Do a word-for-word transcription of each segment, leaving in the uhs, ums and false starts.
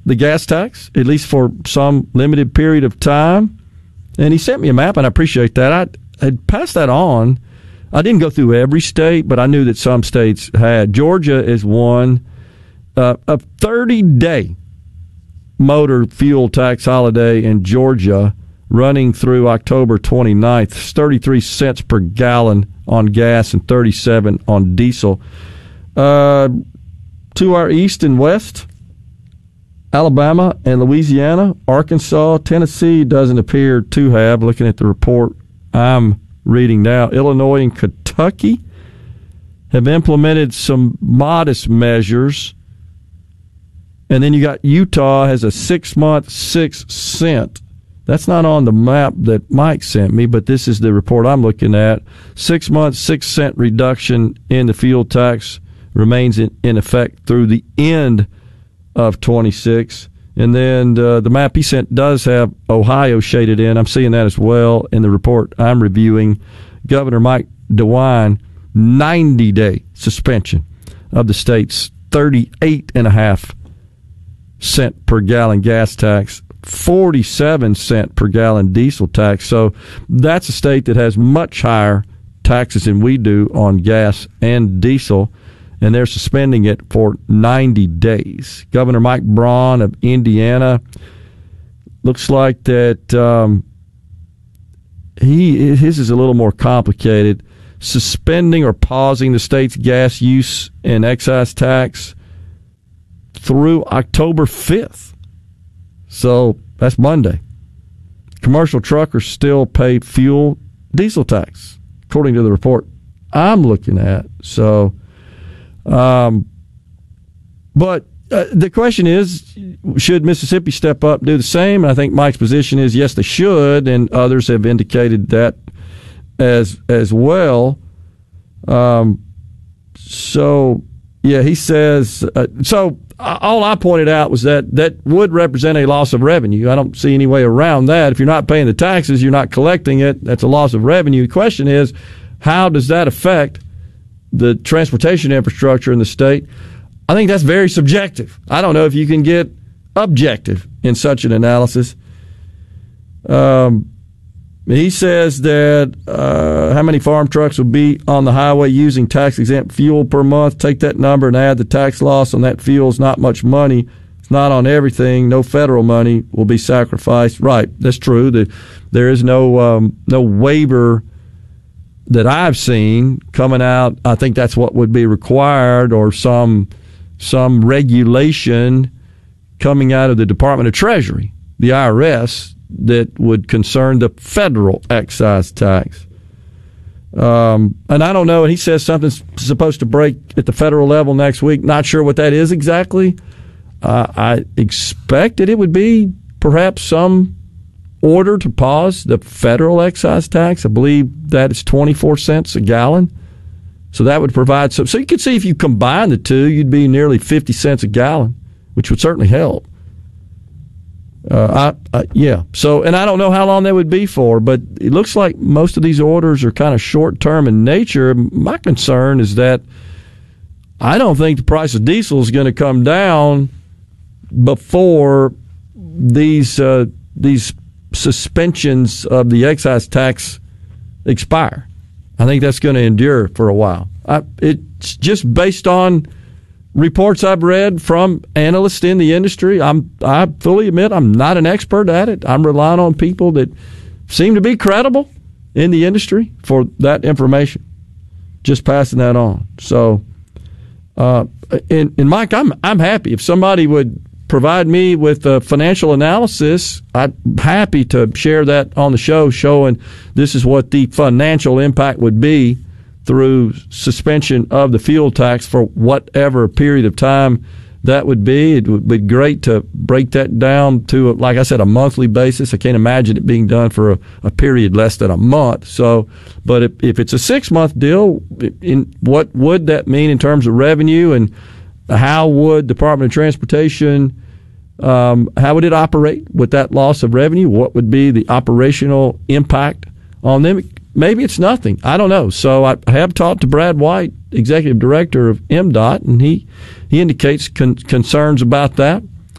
the gas tax, at least for some limited period of time. And he sent me a map, and I appreciate that. I had passed that on. I didn't go through every state, but I knew that some states had. Georgia is one. Uh, a thirty-day motor fuel tax holiday in Georgia running through October twenty-ninth. It's thirty-three cents per gallon on gas and thirty-seven on diesel. Uh, to our east and west, Alabama and Louisiana, Arkansas, Tennessee doesn't appear to have, looking at the report I'm reading now. Illinois and Kentucky have implemented some modest measures. And then you got Utah has a six-month, six cent. That's not on the map that Mike sent me, but this is the report I'm looking at. Six-month, six cent reduction in the fuel tax remains in, in effect through the end of twenty-six. And then uh, the map he sent does have Ohio shaded in. I'm seeing that as well in the report I'm reviewing. Governor Mike DeWine, ninety-day suspension of the state's thirty-eight and a half cent per gallon gas tax, forty-seven cent per gallon diesel tax. So that's a state that has much higher taxes than we do on gas and diesel, and they're suspending it for ninety days. Governor Mike Braun of Indiana, looks like that um, he his is a little more complicated. Suspending or pausing the state's gas use and excise tax through October fifth. So that's Monday. Commercial truckers still pay fuel diesel tax, according to the report I'm looking at. So, um, but uh, the question is, should Mississippi step up and do the same? And I think Mike's position is yes, they should, and others have indicated that as as well. Um, so, yeah, he says, uh, so all I pointed out was that that would represent a loss of revenue. I don't see any way around that. If you're not paying the taxes, you're not collecting it, that's a loss of revenue. The question is, how does that affect the transportation infrastructure in the state? I think that's very subjective. I don't know if you can get objective in such an analysis. Um, he says that uh, how many farm trucks will be on the highway using tax-exempt fuel per month? Take that number and add the tax loss on that fuel. It's not much money. It's not on everything. No federal money will be sacrificed. Right, that's true. The, there is no um, no waiver that I've seen coming out. I think that's what would be required, or some some regulation coming out of the Department of Treasury, the I R S, that would concern the federal excise tax. Um, and I don't know, and he says something's supposed to break at the federal level next week. Not sure what that is exactly. Uh, I expected it would be perhaps some order to pause the federal excise tax. I believe that is twenty-four cents a gallon. So that would provide some. So you could see if you combine the two, you'd be nearly fifty cents a gallon, which would certainly help. Uh, I, I, yeah. So, and I don't know how long that would be for, but it looks like most of these orders are kind of short term in nature. My concern is that I don't think the price of diesel is going to come down before these uh, these suspensions of the excise tax expire. I think that's going to endure for a while. I, it's just based on reports I've read from analysts in the industry. I'm, I fully admit I'm not an expert at it. I'm relying on people that seem to be credible in the industry for that information. Just passing that on. So, uh, and, and Mike, I'm I'm happy if somebody would provide me with a financial analysis. I'm happy to share that on the show, showing this is what the financial impact would be through suspension of the fuel tax for whatever period of time that would be. It would be great to break that down to, like I said, a monthly basis. I can't imagine it being done for a, a period less than a month. So, but if, if it's a six-month deal, in what would that mean in terms of revenue, and how would Department of Transportation, um, how would it operate with that loss of revenue? What would be the operational impact on them? Maybe it's nothing. I don't know. So I have talked to Brad White, Executive Director of M DOT, and he, he indicates con- concerns about that.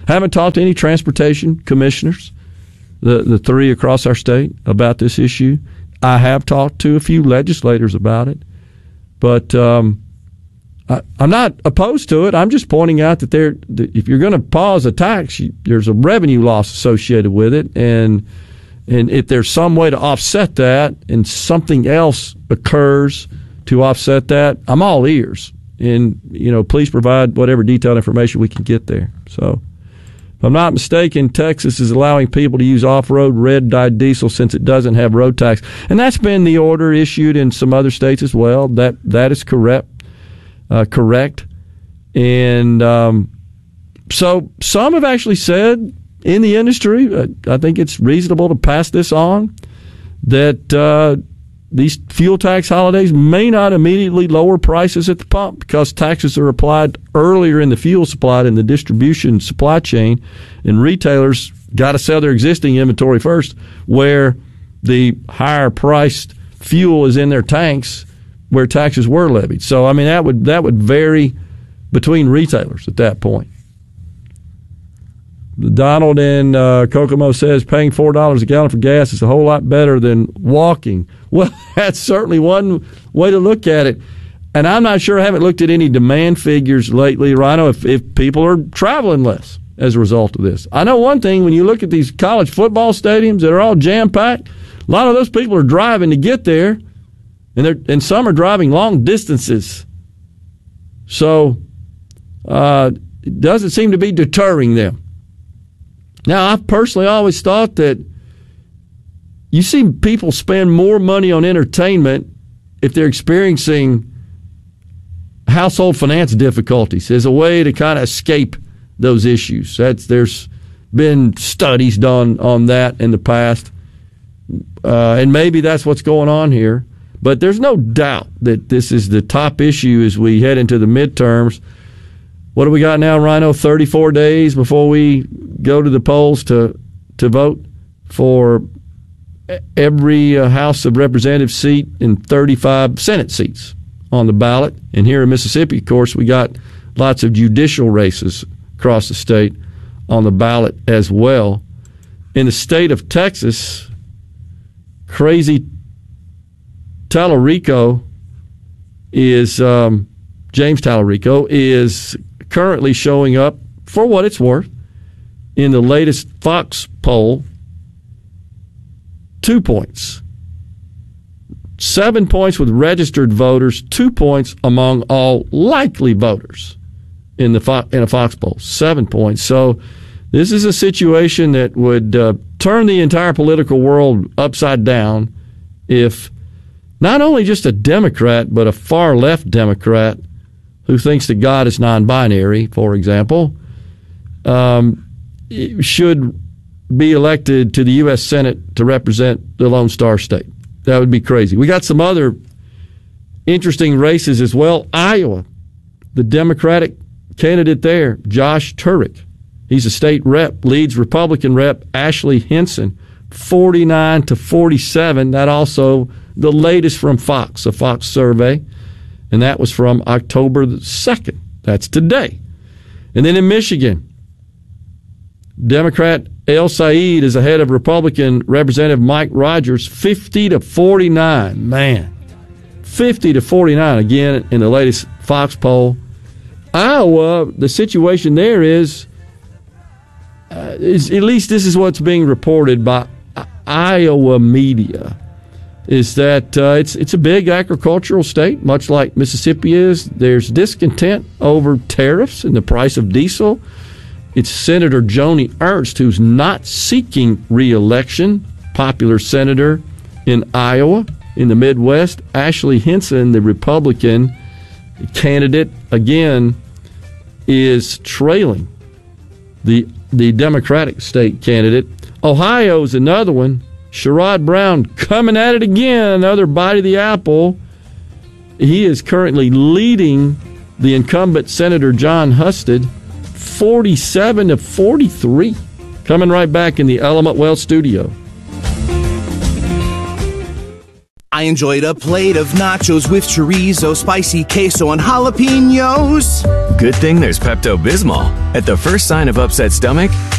Haven't talked to any transportation commissioners, the, the three across our state, about this issue. I have talked to a few legislators about it. But um, I, I'm not opposed to it. I'm just pointing out that, there, that if you're going to pause a tax, you, there's a revenue loss associated with it. And and if there's some way to offset that and something else occurs to offset that, I'm all ears. And, you know, please provide whatever detailed information we can get there. So, if I'm not mistaken, Texas is allowing people to use off-road red-dyed diesel since it doesn't have road tax. And that's been the order issued in some other states as well. That That is correct. Uh, correct. And um, so some have actually said in the industry, uh, I think it's reasonable to pass this on, that uh, these fuel tax holidays may not immediately lower prices at the pump because taxes are applied earlier in the fuel supply in the distribution supply chain, and retailers got to sell their existing inventory first, where the higher priced fuel is in their tanks where taxes were levied. So, I mean, that would that would vary between retailers at that point. Donald in uh, Kokomo says paying four dollars a gallon for gas is a whole lot better than walking. Well, that's certainly one way to look at it. And I'm not sure, I haven't looked at any demand figures lately, Rhino, if, if people are traveling less as a result of this. I know one thing, when you look at these college football stadiums that are all jam-packed, a lot of those people are driving to get there, and, they're, and some are driving long distances. So uh, it doesn't seem to be deterring them. Now, I've personally always thought that you see people spend more money on entertainment if they're experiencing household finance difficulties as a way to kind of escape those issues. That's, there's been studies done on that in the past, uh, and maybe that's what's going on here. But there's no doubt that this is the top issue as we head into the midterms. What do we got now, Rhino? thirty-four days before we go to the polls to to vote for every uh, House of Representatives seat and thirty-five Senate seats on the ballot. And here in Mississippi, of course, we got lots of judicial races across the state on the ballot as well. In the state of Texas, crazy Tallarico is, um, James Tallarico is currently showing up, for what it's worth, in the latest Fox poll, two points. Seven points with registered voters, two points among all likely voters in the Fo- in a Fox poll. Seven points. So this is a situation that would uh, turn the entire political world upside down if not only just a Democrat, but a far-left Democrat who thinks that God is non-binary, for example, um, should be elected to the U S Senate to represent the Lone Star State. That would be crazy. We got some other interesting races as well. Iowa, the Democratic candidate there, Josh Turek. He's a state rep, leads Republican rep Ashley Hinson, forty-nine to forty-seven. That also the latest from Fox, a Fox survey. And that was from October the second. That's today. And then in Michigan, Democrat El Said is ahead of Republican Representative Mike Rogers, fifty to forty-nine. Man, fifty to forty-nine again in the latest Fox poll. Iowa, the situation there is, uh, is at least this is what's being reported by Iowa media, is that uh, it's it's a big agricultural state, much like Mississippi is. There's discontent over tariffs and the price of diesel. It's Senator Joni Ernst, who's not seeking re-election, popular senator in Iowa, in the Midwest. Ashley Hinson, the Republican candidate, again, is trailing the the Democratic state candidate. Ohio's another one. Sherrod Brown coming at it again, another bite of the apple. He is currently leading the incumbent Senator John Husted, forty-seven to forty-three. Coming right back in the Element Wealth studio. I enjoyed a plate of nachos with chorizo, spicy queso, and jalapenos. Good thing there's Pepto-Bismol. At the first sign of upset stomach,